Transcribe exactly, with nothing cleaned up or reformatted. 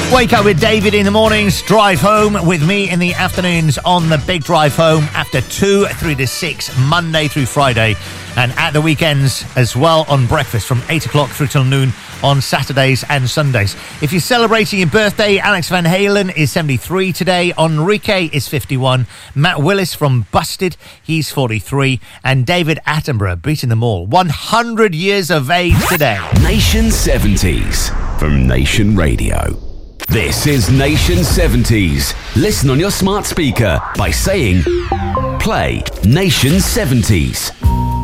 Wake up with David in the mornings, drive home with me in the afternoons on the Big Drive Home after two, three to six, Monday through Friday, and at the weekends as well on breakfast from eight o'clock through till noon on Saturdays and Sundays. If you're celebrating your birthday, Alex Van Halen is seventy-three today, Enrique is fifty-one, Matt Willis from Busted, he's forty-three, and David Attenborough beating them all, one hundred years of age today. Nation seventies from Nation Radio. This is Nation seventies. Listen on your smart speaker by saying, play Nation seventies.